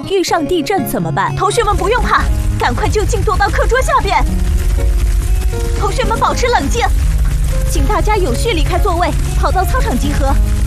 遇上地震怎么办？同学们不用怕，赶快就近躲到课桌下边。同学们保持冷静，请大家有序离开座位，跑到操场集合。